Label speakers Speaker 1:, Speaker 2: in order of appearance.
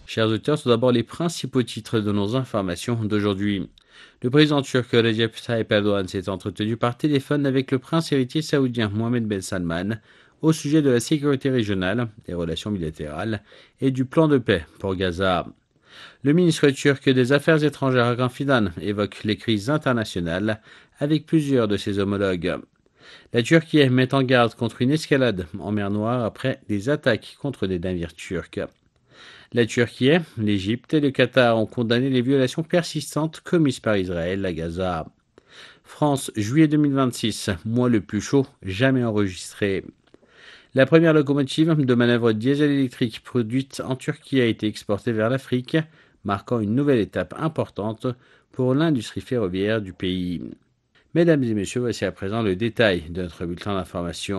Speaker 1: Chers auditeurs, tout d'abord les principaux titres de nos informations d'aujourd'hui. Le président turc Recep Tayyip Erdogan s'est entretenu par téléphone avec le prince héritier saoudien Mohamed Ben Salman au sujet de la sécurité régionale, des relations bilatérales et du plan de paix pour Gaza. Le ministre turc des Affaires étrangères Hakan Fidan évoque les crises internationales avec plusieurs de ses homologues. La Turquie met en garde contre une escalade en mer Noire après des attaques contre des navires turcs. La Turquie, l'Égypte et le Qatar ont condamné les violations persistantes commises par Israël à Gaza. France, juillet 2026, mois le plus chaud jamais enregistré. La première locomotive de manœuvre diesel-électrique produite en Turquie a été exportée vers l'Afrique, marquant une nouvelle étape importante pour l'industrie ferroviaire du pays. Mesdames et messieurs, voici à présent le détail de notre bulletin d'information.